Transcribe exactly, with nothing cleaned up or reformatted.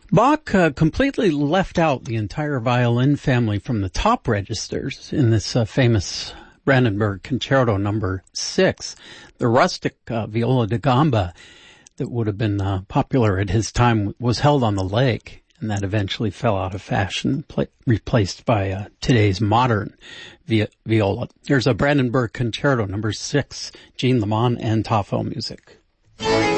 Bach uh, completely left out the entire violin family from the top registers in this uh, famous Brandenburg Concerto number six. The rustic uh, viola da gamba that would have been uh, popular at his time was held on the leg, and that eventually fell out of fashion, pla- replaced by uh, today's modern vi- viola. Here's a Brandenburg Concerto number six, Jean Lemon and Toffel music.